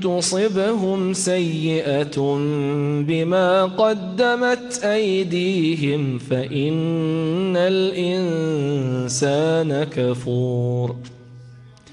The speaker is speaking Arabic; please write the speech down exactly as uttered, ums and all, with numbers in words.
تصبهم سيئة بما قدمت أيديهم فإن الإنسان كفور.